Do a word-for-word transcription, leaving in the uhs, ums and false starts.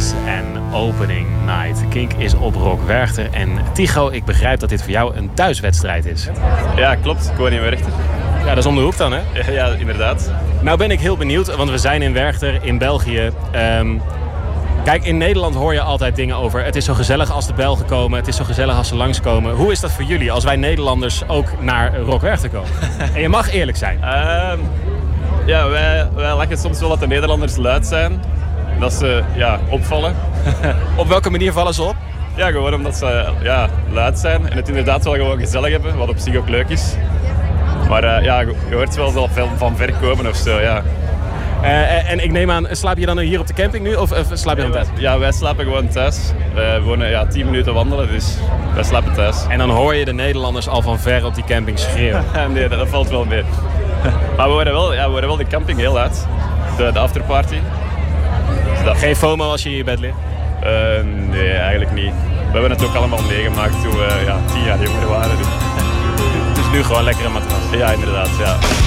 Night en Opening Night. Kink is op Rock Werchter. En Tycho, ik begrijp dat dit voor jou een thuiswedstrijd is. Ja, klopt. Ik woon in Werchter. Ja, dat is om de hoek dan, hè? Ja, ja, inderdaad. Nou ben ik heel benieuwd, want we zijn in Werchter, in België. Um, kijk, in Nederland hoor je altijd dingen over... het is zo gezellig als de Belgen komen, het is zo gezellig als ze langskomen. Hoe is dat voor jullie als wij Nederlanders ook naar Rock Werchter komen? En je mag eerlijk zijn. Uh, ja, wij, wij lachen soms wel dat de Nederlanders luid zijn. Dat ze ja, opvallen. Op welke manier vallen ze op? Ja, gewoon omdat ze ja, luid zijn en het inderdaad wel gewoon gezellig hebben, wat op zich ook leuk is. Maar uh, ja, je hoort wel zelf van ver komen of zo, ja. Uh, en ik neem aan, slaap je dan hier op de camping nu of, of slaap je dan thuis? Ja, wij slapen gewoon thuis. Wij wonen ja, tien minuten wandelen, dus wij slapen thuis. En dan hoor je de Nederlanders al van ver op die camping schreeuwen? Nee, dat, dat valt wel mee. Maar we horen wel, ja, we horen wel de camping heel uit. De, de afterparty. Dus dat... Geen FOMO als je in je bed ligt? Uh, nee, eigenlijk niet. We hebben het ook allemaal meegemaakt toen we ja, tien jaar jonger waren. Dus... dus nu gewoon lekker een matras? Ja, inderdaad, ja.